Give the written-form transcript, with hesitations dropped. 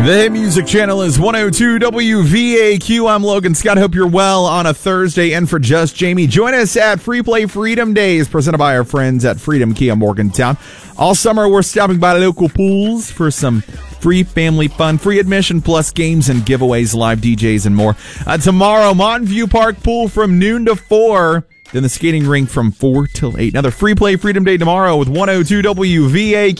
The Hit Music Channel is 102 WVAQ. I'm Logan Scott. Hope you're well on a Thursday. And for Just Jamie, join us at Free Play Freedom Days, presented by our friends at Freedom Kia Morgantown. All summer, we're stopping by local pools for some free family fun, free admission, plus games and giveaways, live DJs, and more. Tomorrow, Mountain View Park Pool from noon to 4. Then the skating rink from 4 till 8. Another Free Play Freedom Day tomorrow with 102 WVAQ.